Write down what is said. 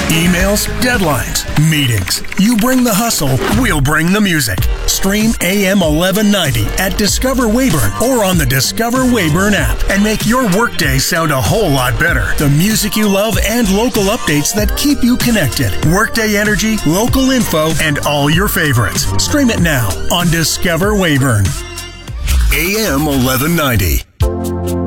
Emails, deadlines, meetings. You bring the hustle, we'll bring the music. Stream AM 1190 at Discover Weyburn or on the Discover Weyburn app and make your workday sound a whole lot better. The music you love and local updates that keep you connected. Workday energy, local info, and all your favorites. Stream it now on Discover Weyburn. AM 1190.